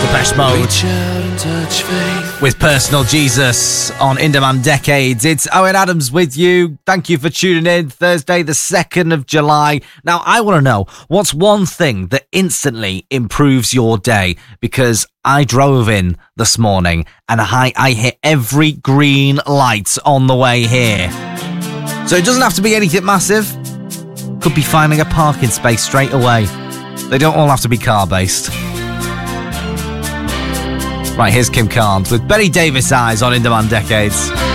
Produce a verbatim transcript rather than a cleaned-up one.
Depeche Mode with Personal Jesus on Inderman Decades. It's Owen Adams with you. Thank you for tuning in. Thursday, the second of July. Now, I want to know, what's one thing that instantly improves your day? Because I drove in this morning and I, I hit every green light on the way here. So it doesn't have to be anything massive. Could be finding a parking space straight away. They don't all have to be car-based. Right, here's Kim Carnes with Betty Davis Eyes on Inderman Decades.